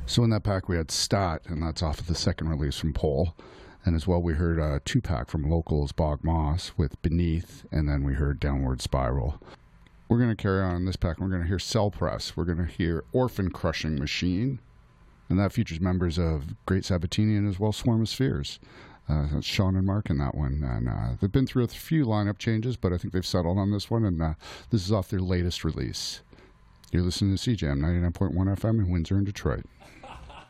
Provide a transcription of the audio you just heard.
So in that pack we had Stat, and that's off of the second release from Pole. And as well we heard a 2-pack from Locals Bog Moss with Beneath, and then we heard Downward Spiral. We're going to carry on in this pack. We're going to hear Cell Press. We're going to hear Orphan Crushing Machine. And that features members of Great Sabatini and as well Swarm of Spheres. That's Sean and Mark in that one. And they've been through a few lineup changes, but I think they've settled on this one. And this is off their latest release. You're listening to CJAM 99.1 FM in Windsor and Detroit.